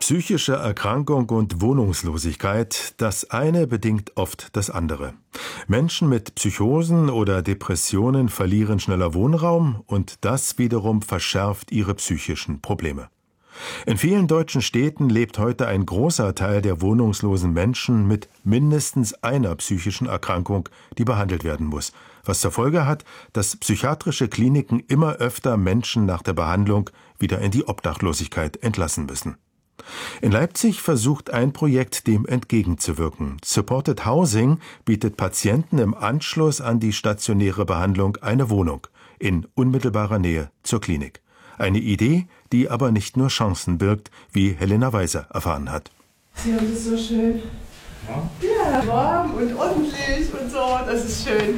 Psychische Erkrankung und Wohnungslosigkeit, das eine bedingt oft das andere. Menschen mit Psychosen oder Depressionen verlieren schneller Wohnraum und das wiederum verschärft ihre psychischen Probleme. In vielen deutschen Städten lebt heute ein großer Teil der wohnungslosen Menschen mit mindestens einer psychischen Erkrankung, die behandelt werden muss, was zur Folge hat, dass psychiatrische Kliniken immer öfter Menschen nach der Behandlung wieder in die Obdachlosigkeit entlassen müssen. In Leipzig versucht ein Projekt, dem entgegenzuwirken. Supported Housing bietet Patienten im Anschluss an die stationäre Behandlung eine Wohnung in unmittelbarer Nähe zur Klinik. Eine Idee, die aber nicht nur Chancen birgt, wie Helena Weiser erfahren hat. Sie haben das so schön. Ja, warm und ordentlich und so, das ist schön.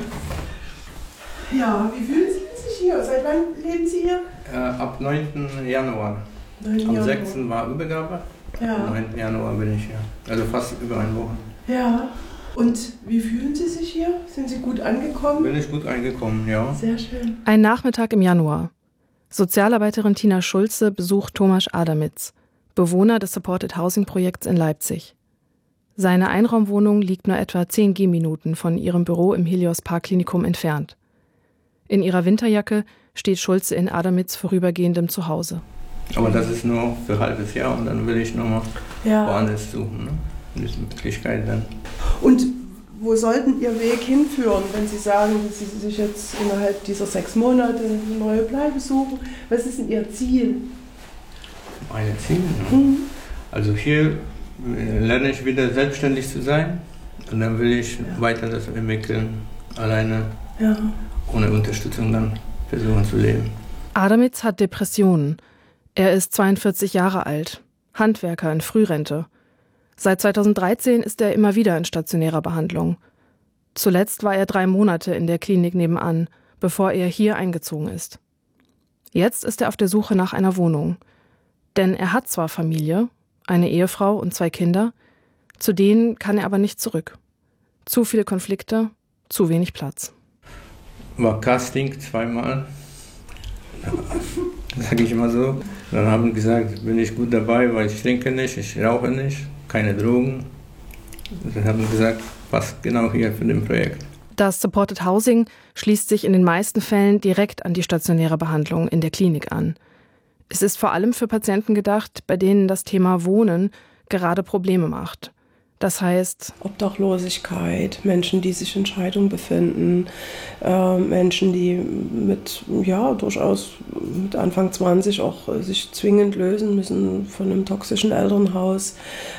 Ja, wie fühlen Sie sich hier? Seit wann leben Sie hier? Ab 9. Januar. Am 6. war Übergabe, am 9. Januar bin ich hier. Also fast über eine Woche. Ja. Und wie fühlen Sie sich hier? Sind Sie gut angekommen? Bin ich gut angekommen, ja. Sehr schön. Ein Nachmittag im Januar. Sozialarbeiterin Tina Schulze besucht Tomasz Adamitz, Bewohner des Supported Housing Projekts in Leipzig. Seine Einraumwohnung liegt nur etwa 10 Gehminuten von ihrem Büro im Helios Parkklinikum entfernt. In ihrer Winterjacke steht Schulze in Adamitz vorübergehendem Zuhause. Aber das ist nur für ein halbes Jahr und dann will ich nochmal woanders suchen. Ne? Diese Möglichkeit dann. Und wo sollten Ihr Weg hinführen, wenn Sie sagen, dass Sie sich jetzt innerhalb dieser 6 Monate eine neue Bleibe suchen? Was ist denn Ihr Ziel? Mein Ziel? Ne? Also hier lerne ich wieder selbstständig zu sein und dann will ich weiter das entwickeln, alleine, ohne Unterstützung dann versuchen zu leben. Adamitz hat Depressionen. Er ist 42 Jahre alt, Handwerker in Frührente. Seit 2013 ist er immer wieder in stationärer Behandlung. Zuletzt war er 3 Monate in der Klinik nebenan, bevor er hier eingezogen ist. Jetzt ist er auf der Suche nach einer Wohnung. Denn er hat zwar Familie, eine Ehefrau und 2 Kinder, zu denen kann er aber nicht zurück. Zu viele Konflikte, zu wenig Platz. War Casting 2-mal, sage ich immer so. Dann haben gesagt, bin ich gut dabei, weil ich trinke nicht, ich rauche nicht, keine Drogen. Dann haben gesagt, passt genau hier für das Projekt. Das Supported Housing schließt sich in den meisten Fällen direkt an die stationäre Behandlung in der Klinik an. Es ist vor allem für Patienten gedacht, bei denen das Thema Wohnen gerade Probleme macht. Das heißt Obdachlosigkeit, Menschen, die sich in Scheidung befinden, Menschen, die durchaus mit Anfang 20 auch sich zwingend lösen müssen von einem toxischen Elternhaus,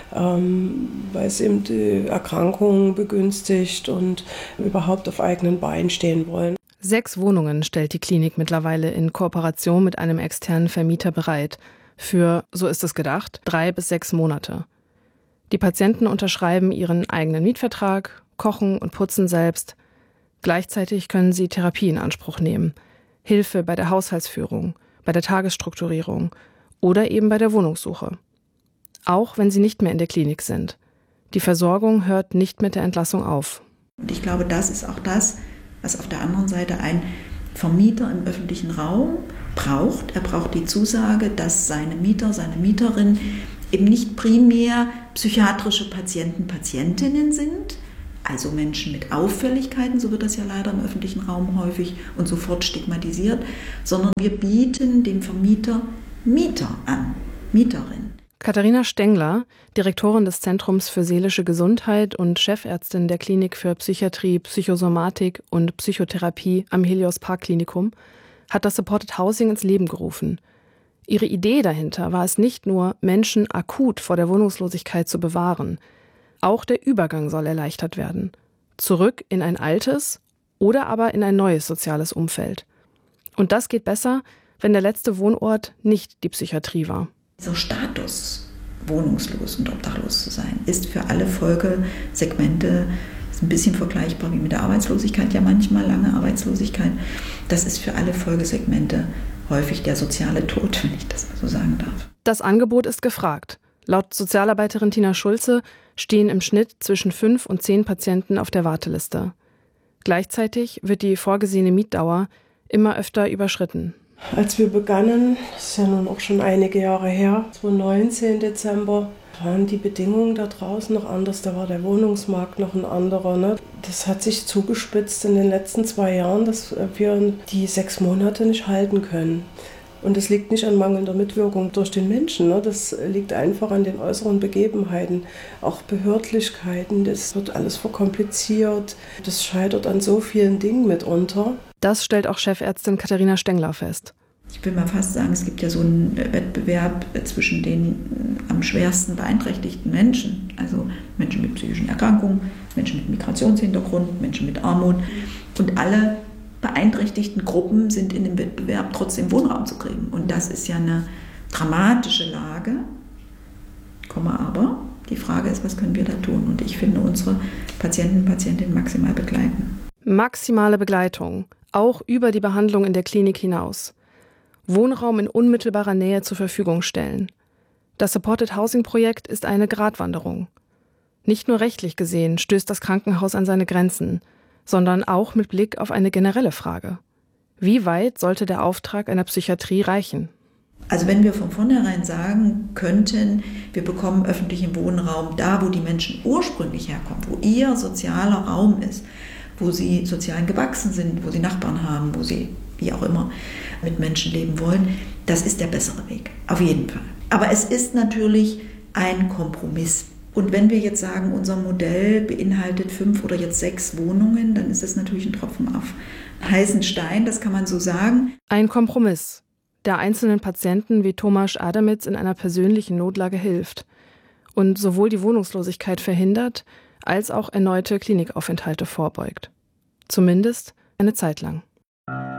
weil es eben die Erkrankung begünstigt und überhaupt auf eigenen Beinen stehen wollen. 6 Wohnungen stellt die Klinik mittlerweile in Kooperation mit einem externen Vermieter bereit. Für, so ist es gedacht, 3 bis 6 Monate. Die Patienten unterschreiben ihren eigenen Mietvertrag, kochen und putzen selbst. Gleichzeitig können sie Therapie in Anspruch nehmen, Hilfe bei der Haushaltsführung, bei der Tagesstrukturierung oder eben bei der Wohnungssuche. Auch wenn sie nicht mehr in der Klinik sind. Die Versorgung hört nicht mit der Entlassung auf. Und ich glaube, das ist auch das, was auf der anderen Seite ein Vermieter im öffentlichen Raum braucht. Er braucht die Zusage, dass seine Mieter, seine Mieterin eben nicht primär psychiatrische Patienten, Patientinnen sind, also Menschen mit Auffälligkeiten, so wird das ja leider im öffentlichen Raum häufig und sofort stigmatisiert, sondern wir bieten dem Vermieter Mieter an, Mieterin. Katharina Stengler, Direktorin des Zentrums für seelische Gesundheit und Chefärztin der Klinik für Psychiatrie, Psychosomatik und Psychotherapie am Helios Parkklinikum, hat das Supported Housing ins Leben gerufen. Ihre Idee dahinter war es nicht nur, Menschen akut vor der Wohnungslosigkeit zu bewahren. Auch der Übergang soll erleichtert werden. Zurück in ein altes oder aber in ein neues soziales Umfeld. Und das geht besser, wenn der letzte Wohnort nicht die Psychiatrie war. Dieser Status, wohnungslos und obdachlos zu sein, ist für alle Folgesegmente ist ein bisschen vergleichbar wie mit der Arbeitslosigkeit, ja manchmal lange Arbeitslosigkeit. Das ist für alle Folgesegmente häufig der soziale Tod, wenn ich das so sagen darf. Das Angebot ist gefragt. Laut Sozialarbeiterin Tina Schulze stehen im Schnitt zwischen 5 und 10 Patienten auf der Warteliste. Gleichzeitig wird die vorgesehene Mietdauer immer öfter überschritten. Als wir begannen, das ist ja nun auch schon einige Jahre her, 2019 Dezember, waren die Bedingungen da draußen noch anders, da war der Wohnungsmarkt noch ein anderer. Ne? Das hat sich zugespitzt in den letzten 2 Jahren, dass wir die 6 Monate nicht halten können. Und das liegt nicht an mangelnder Mitwirkung durch den Menschen, ne? Das liegt einfach an den äußeren Begebenheiten, auch Behördlichkeiten, das wird alles verkompliziert, das scheitert an so vielen Dingen mitunter. Das stellt auch Chefärztin Katharina Stengler fest. Ich will mal fast sagen, es gibt ja so einen Wettbewerb zwischen den am schwersten beeinträchtigten Menschen, also Menschen mit psychischen Erkrankungen, Menschen mit Migrationshintergrund, Menschen mit Armut, und alle beeinträchtigten Gruppen sind in dem Wettbewerb trotzdem Wohnraum zu kriegen. Und das ist ja eine dramatische Lage, aber die Frage ist, was können wir da tun? Und ich finde, unsere Patienten und Patientinnen maximal begleiten. Maximale Begleitung, auch über die Behandlung in der Klinik hinaus. Wohnraum in unmittelbarer Nähe zur Verfügung stellen. Das Supported Housing Projekt ist eine Gratwanderung. Nicht nur rechtlich gesehen stößt das Krankenhaus an seine Grenzen, sondern auch mit Blick auf eine generelle Frage. Wie weit sollte der Auftrag einer Psychiatrie reichen? Also wenn wir von vornherein sagen könnten, wir bekommen öffentlichen Wohnraum da, wo die Menschen ursprünglich herkommen, wo ihr sozialer Raum ist, wo sie sozial gewachsen sind, wo sie Nachbarn haben, wo sie, wie auch immer, mit Menschen leben wollen, das ist der bessere Weg, auf jeden Fall. Aber es ist natürlich ein Kompromiss. Und wenn wir jetzt sagen, unser Modell beinhaltet 5 oder jetzt 6 Wohnungen, dann ist das natürlich ein Tropfen auf heißen Stein, das kann man so sagen. Ein Kompromiss, der einzelnen Patienten wie Tomasz Adamitz in einer persönlichen Notlage hilft und sowohl die Wohnungslosigkeit verhindert, als auch erneute Klinikaufenthalte vorbeugt. Zumindest eine Zeit lang.